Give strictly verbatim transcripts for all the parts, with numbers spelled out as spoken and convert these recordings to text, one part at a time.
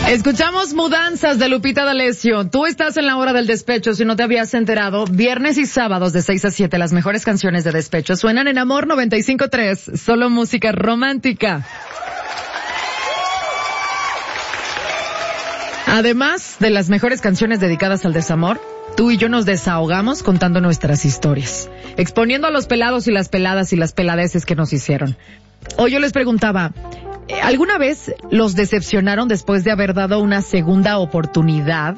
Escuchamos Mudanzas de Lupita D'Alessio. Tú estás en la hora del despecho, si no te habías enterado. Viernes y sábados de seis a siete, las mejores canciones de despecho suenan en Amor noventa y cinco punto tres. Solo música romántica. Además de las mejores canciones dedicadas al desamor, tú y yo nos desahogamos contando nuestras historias, exponiendo a los pelados y las peladas y las peladeces que nos hicieron. Hoy yo les preguntaba, ¿alguna vez los decepcionaron después de haber dado una segunda oportunidad?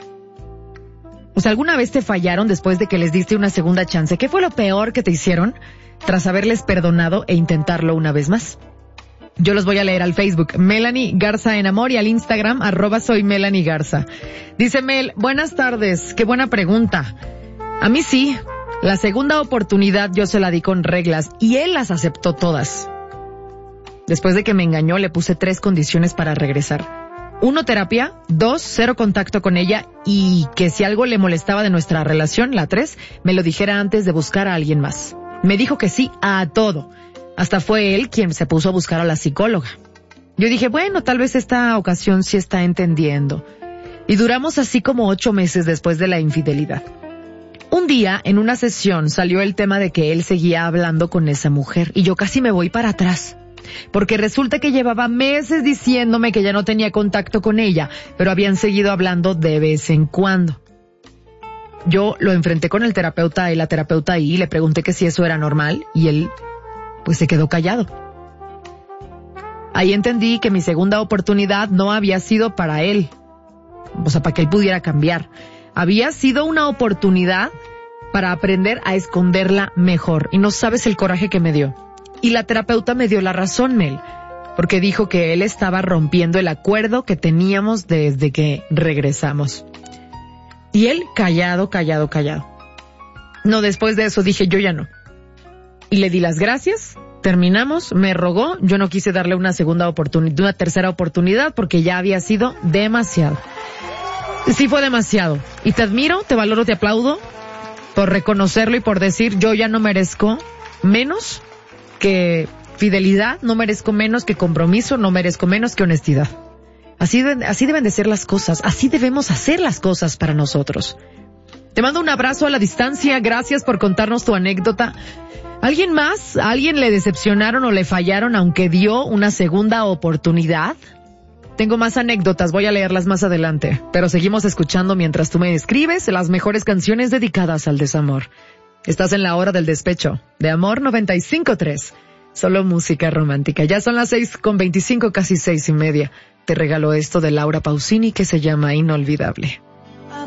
O sea, ¿alguna vez te fallaron después de que les diste una segunda chance? ¿Qué fue lo peor que te hicieron tras haberles perdonado e intentarlo una vez más? Yo los voy a leer al Facebook, Melanie Garza en Amor, y al Instagram, arroba soy Melanie Garza. Dice Mel, buenas tardes, qué buena pregunta. A mí sí, la segunda oportunidad yo se la di con reglas y él las aceptó todas. Después de que me engañó, le puse tres condiciones para regresar. Uno, terapia. Dos, cero contacto con ella y que si algo le molestaba de nuestra relación, la tres, me lo dijera antes de buscar a alguien más. Me dijo que sí a todo. Hasta fue él quien se puso a buscar a la psicóloga. Yo dije, bueno, tal vez esta ocasión sí está entendiendo. Y duramos así como ocho meses después de la infidelidad. Un día, en una sesión, salió el tema de que él seguía hablando con esa mujer y yo casi me voy para atrás. Porque resulta que llevaba meses diciéndome que ya no tenía contacto con ella, pero habían seguido hablando de vez en cuando. Yo lo enfrenté con el terapeuta y la terapeuta ahí y le pregunté que si eso era normal y él pues se quedó callado. Ahí entendí que mi segunda oportunidad no había sido para él, o sea, para que él pudiera cambiar. Había sido una oportunidad para aprender a esconderla mejor y no sabes el coraje que me dio. Y la terapeuta me dio la razón, Mel, porque dijo que él estaba rompiendo el acuerdo que teníamos desde que regresamos. Y él callado, callado, callado. No, después de eso dije, yo ya no. Y le di las gracias, terminamos, me rogó, yo no quise darle una segunda oportunidad, una tercera oportunidad, porque ya había sido demasiado. Sí fue demasiado. Y te admiro, te valoro, te aplaudo por reconocerlo y por decir, yo ya no merezco menos que fidelidad, no merezco menos que compromiso, no merezco menos que honestidad. Así, de, así deben de ser las cosas, así debemos hacer las cosas para nosotros. Te mando un abrazo a la distancia, gracias por contarnos tu anécdota. ¿Alguien más? ¿A alguien le decepcionaron o le fallaron aunque dio una segunda oportunidad? Tengo más anécdotas, voy a leerlas más adelante, pero seguimos escuchando mientras tú me escribes las mejores canciones dedicadas al desamor. Estás en la hora del despecho de Amor noventa y cinco punto tres. Solo música romántica. Ya son las seis con veinticinco, casi seis y media. Te regalo esto de Laura Pausini que se llama Inolvidable.